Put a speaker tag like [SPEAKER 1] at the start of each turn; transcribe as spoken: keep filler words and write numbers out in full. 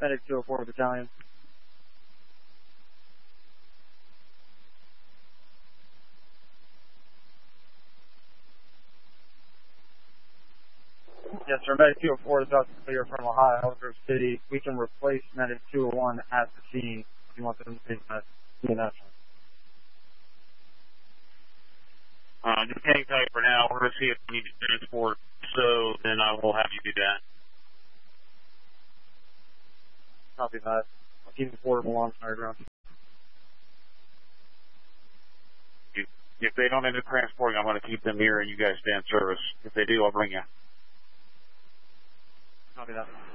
[SPEAKER 1] Medic two oh four Battalion. Yes, sir. Medic two oh four is about to clear from Ohio, Elkhorn City. We can replace Medic two oh one at the scene if you want them to take that. Yeah,
[SPEAKER 2] Uh, just hang tight for now. We're going to see if we need to transport, so then I will have you do that.
[SPEAKER 1] Copy that. I'll keep the portable on fire ground.
[SPEAKER 2] If they don't end up transporting, I'm going to keep them here and you guys stay in service. If they do, I'll bring you.
[SPEAKER 1] Copy that.